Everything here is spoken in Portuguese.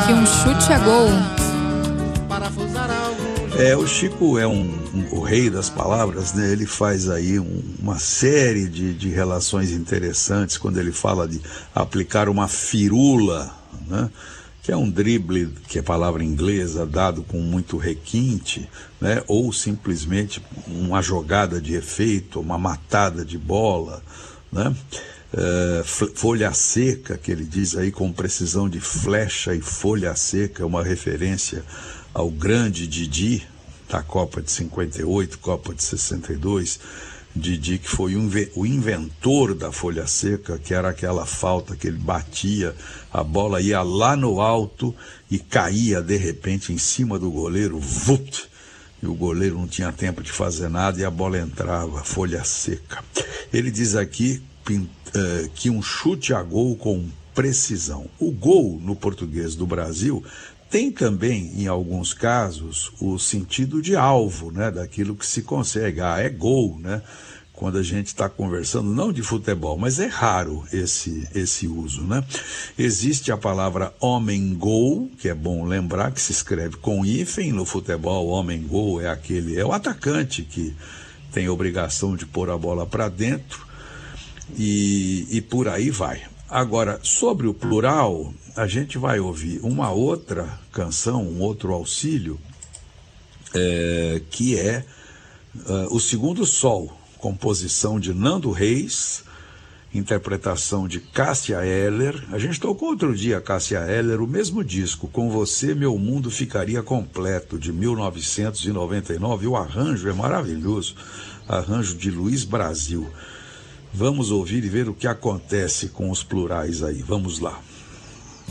Que um chute a gol. O Chico é o rei das palavras, né? Ele faz aí uma série de relações interessantes quando ele fala de aplicar uma firula, né? Que é um drible, que é palavra inglesa, dado com muito requinte, né? Ou simplesmente uma jogada de efeito, uma matada de bola, né? Folha seca, que ele diz aí com precisão de flecha e folha seca, é uma referência ao grande Didi, da Copa de 58, Copa de 62, Didi que foi o inventor da folha seca, que era aquela falta que ele batia, a bola ia lá no alto e caía de repente em cima do goleiro, vut, e o goleiro não tinha tempo de fazer nada e a bola entrava, folha seca. Ele diz aqui que um chute a gol com precisão. O gol no português do Brasil tem também, em alguns casos, o sentido de alvo, né, daquilo que se consegue. É gol, né? Quando a gente está conversando, não de futebol, mas é raro esse uso, né? Existe a palavra homem-gol, que é bom lembrar, que se escreve com hífen. No futebol, homem-gol é o atacante que tem a obrigação de pôr a bola para dentro e por aí vai. Agora, sobre o plural, a gente vai ouvir uma outra canção, um outro auxílio, que é O Segundo Sol, composição de Nando Reis, interpretação de Cássia Eller. A gente tocou outro dia, Cássia Eller, o mesmo disco, Com Você Meu Mundo Ficaria Completo, de 1999, e o arranjo é maravilhoso, arranjo de Luiz Brasil. Vamos ouvir e ver o que acontece com os plurais aí. Vamos lá.